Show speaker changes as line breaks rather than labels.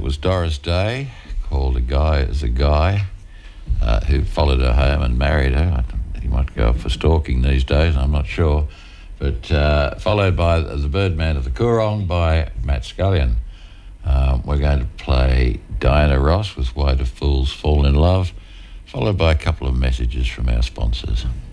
was Doris Day, called A Guy is a Guy, who followed her home and married her. He might go for stalking these days, I'm not sure. But followed by The Birdman of the Coorong by Matt Scullion. We're going to play Diana Ross with Why Do Fools Fall in Love, followed by a couple of messages from our sponsors.